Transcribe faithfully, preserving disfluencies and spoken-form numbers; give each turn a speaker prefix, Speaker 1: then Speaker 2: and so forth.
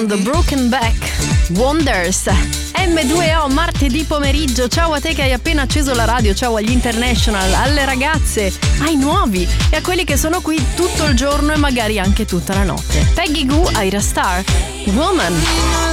Speaker 1: Weeknd, Broken Back, Wonders. M due O martedì pomeriggio. Ciao a te che hai appena acceso la radio, ciao agli international, alle ragazze, ai nuovi e a quelli che sono qui tutto il giorno e magari anche tutta la notte. Peggy Gou, Ira Star, Woman.